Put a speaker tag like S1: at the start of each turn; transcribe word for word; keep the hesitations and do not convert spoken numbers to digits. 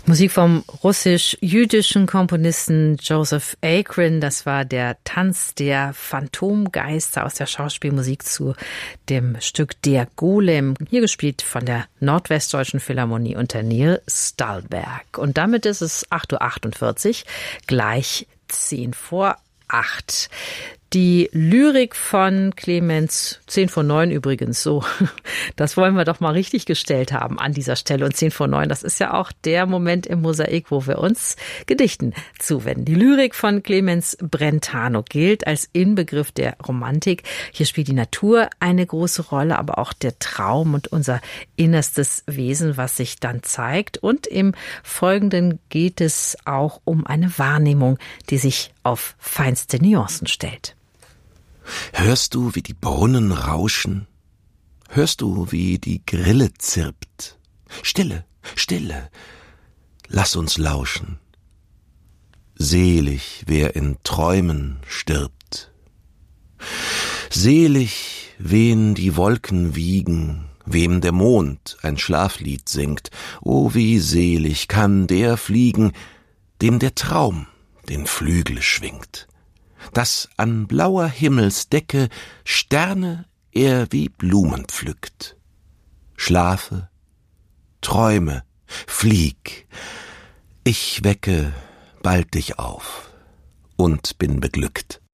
S1: Musik vom russisch-jüdischen Komponisten Joseph Akrin. Das war der Tanz der Phantomgeister aus der Schauspielmusik zu dem Stück Der Golem, hier gespielt von der Nordwestdeutschen Philharmonie unter Neil Stallberg. Und damit ist es acht Uhr achtundvierzig, gleich zehn vor acht. Die Lyrik von Clemens, zehn vor neun übrigens, so, das wollen wir doch mal richtig gestellt haben an dieser Stelle. Und zehn vor neun, das ist ja auch der Moment im Mosaik, wo wir uns Gedichten zuwenden. Die Lyrik von Clemens Brentano gilt als Inbegriff der Romantik. Hier spielt die Natur eine große Rolle, aber auch der Traum und unser innerstes Wesen, was sich dann zeigt. Und im Folgenden geht es auch um eine Wahrnehmung, die sich auf feinste Nuancen stellt.
S2: Hörst du, wie die Brunnen rauschen? Hörst du, wie die Grille zirpt? Stille, Stille, lass uns lauschen. Selig, wer in Träumen stirbt. Selig, wen die Wolken wiegen, wem der Mond ein Schlaflied singt. O, wie selig kann der fliegen, dem der Traum den Flügel schwingt. Dass an blauer Himmelsdecke Sterne er wie Blumen pflückt. Schlafe, träume, flieg, ich wecke bald dich auf und bin beglückt.